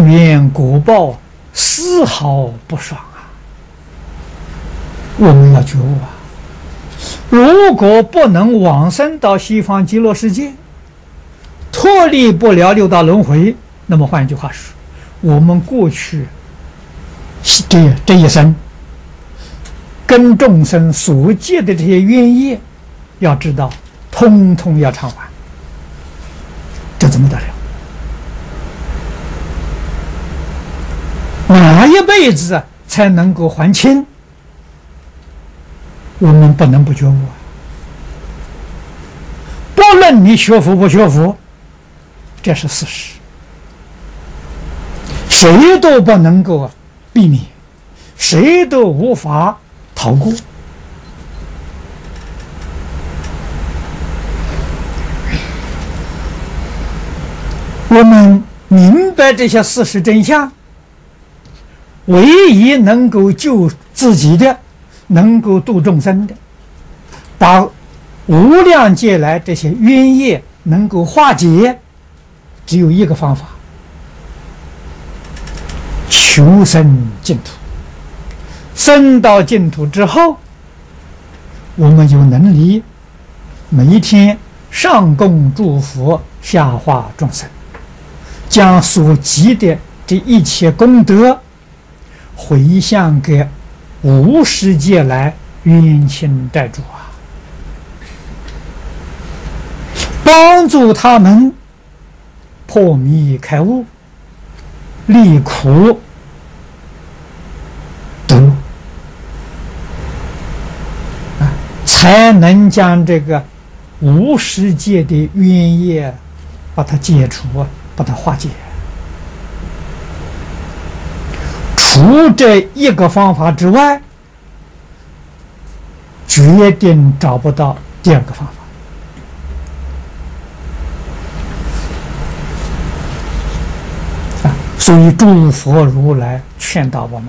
因缘果报丝毫不爽啊！我们要觉悟啊！如果不能往生到西方极乐世界，脱离不了六道轮回，那么换一句话说，我们过去这一生跟众生所结的这些冤业，要知道，通通要偿还，这怎么得了？哪一辈子才能够还清？我们不能不觉悟啊！不论你学佛不学佛，这是事实，谁都不能够避免，谁都无法逃过。我们明白这些事实真相，唯一能够救自己的，能够度众生的，把无量劫来这些冤业能够化解，只有一个方法：求生净土。生到净土之后，我们有能力每一天上供诸佛，下化众生，将所积的这一切功德回向给无始劫来冤亲债主啊，帮助他们破迷开悟，离苦得乐，才能将这个无始劫的冤业把它解除，把它化解。除这一个方法之外，决定找不到第二个方法。所以诸佛如来劝导我们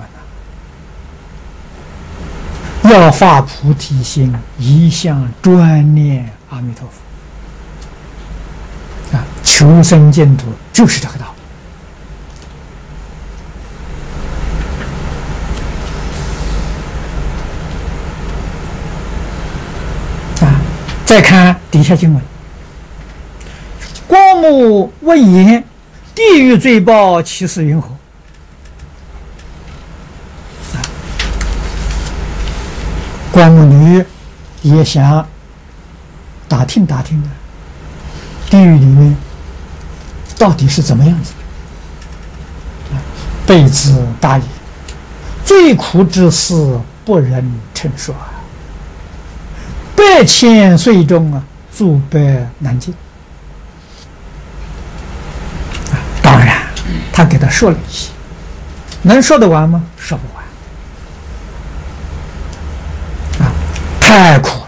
要发菩提心，一向专念阿弥陀佛。求生净土就是这个道理。再看底下经文，光目问言：地狱罪报其事云何？光目女也想打听打听的，地狱里面到底是怎么样子的？备子答言：最苦之事不忍称说啊，100,000岁中诸百难尽。当然，他给他说了一些，能说得完吗？说不完。太苦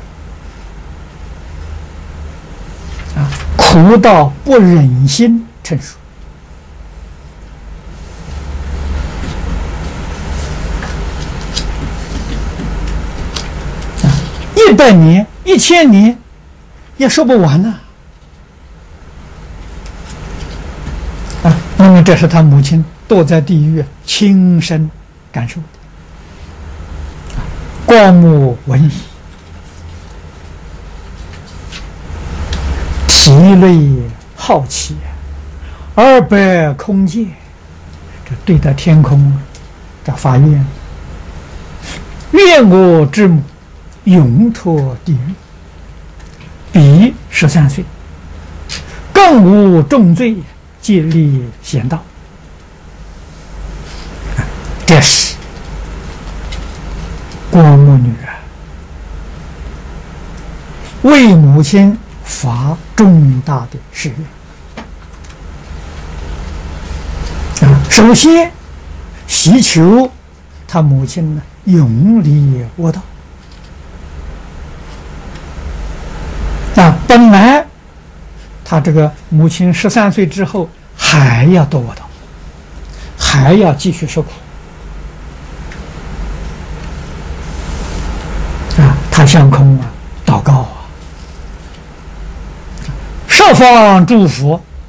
了，苦到不忍心称说。100年、1000年也说不完呢。那么这是他母亲堕在地狱亲身感受的。光目闻已，涕泪浩起，二百空界，这对着天空这发愿：愿我之母永脱地狱，彼13岁，更无重罪，戒立贤道。这是光目女为母亲发重大的誓愿。首先祈求他母亲呢永离恶道。本来他这个母亲13岁之后还要堕恶道，还要继续受苦。他向空祷告设方诸佛